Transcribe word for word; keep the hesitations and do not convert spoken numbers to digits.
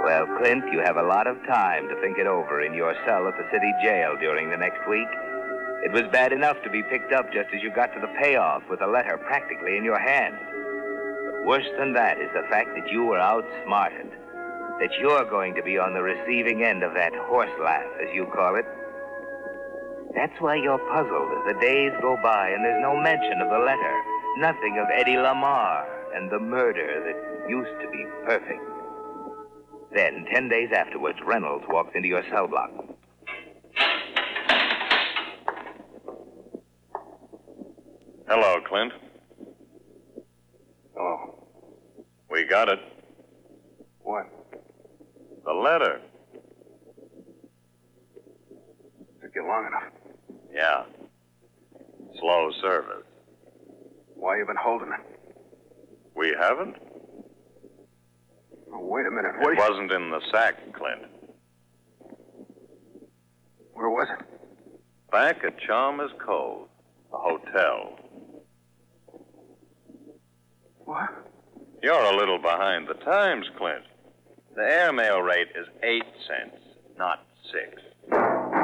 Well, Clint, you have a lot of time to think it over in your cell at the city jail during the next week. It was bad enough to be picked up just as you got to the payoff with a letter practically in your hand. But worse than that is the fact that you were outsmarted. That you're going to be on the receiving end of that horse laugh, as you call it. That's why you're puzzled as the days go by and there's no mention of the letter. Nothing of Eddie Lamar and the murder that used to be perfect. Then, ten days afterwards, Reynolds walks into your cell block. Hello, Clint. Oh. We got it. What? The letter. Took you long enough. Yeah. Slow service. Why you been holding it? We haven't? Oh, wait a minute. What It wasn't in the sack, Clint. Where was it? Back at Chalmers Cove, the hotel. What? You're a little behind the times, Clint. The airmail rate is eight cents, not six.